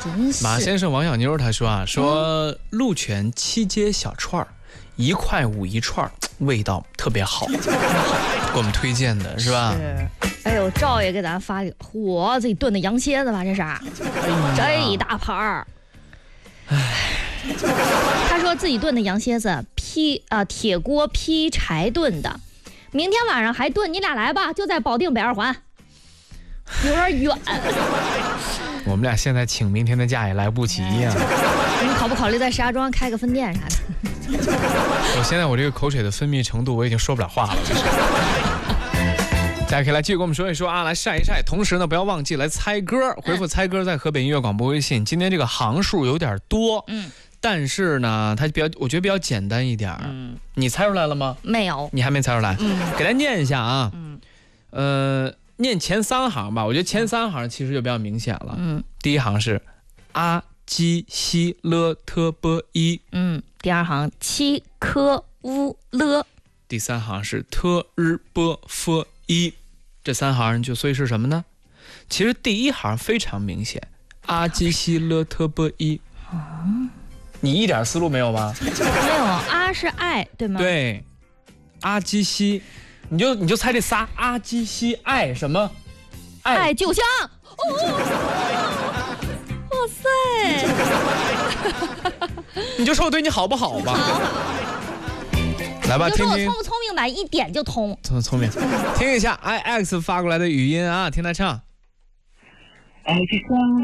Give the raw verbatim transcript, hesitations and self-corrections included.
真是。 马先生王小妞他说啊，说鹿泉七街小串儿，一块五一串儿，味道特别好，给我们推荐的是吧？ 是。哎呦，赵爷给咱发，嚯，自己炖的羊蝎子吧，这是，哎、这一大盘儿。唉，他说自己炖的羊蝎子劈啊、呃、铁锅劈柴炖的，明天晚上还炖，你俩来吧，就在保定北二环，有点远。 我们俩现在请明天的假也来不及呀、啊。 你们考不考虑在石家庄开个分店啥的？ 我现在我这个口水的分泌程度，我已经说不了话了。大家可以来继续跟我们说一说啊，来晒一晒。同时呢，不要忘记来猜歌，回复猜歌在河北音乐广播微信。今天这个行数有点多，嗯，但是呢，它比较，我觉得比较简单一点。嗯，你猜出来了吗？ 没有， 你还没猜出来。嗯，给大家念一下啊。嗯，呃，念前三行吧。我觉得前三行其实就比较明显了。嗯，第一行是啊基西勒特波伊。嗯， 第二行七科乌勒。 第三行是特日波佛伊。这三行就所以是什么呢？其实第一行非常明显，阿基西勒特波伊。嗯，你一点思路没有吗？ 没有，阿是爱，对吗？ 对，阿基西，你就你就猜这仨，阿基西爱什么？ 爱, 爱就香。哦，哇塞！ 你就说我对你好不好吧？好好来吧， 你就说我听听聪不聪明吧，一点就通。 聪聪明，听一下 I X 发过来的语音啊，听他唱。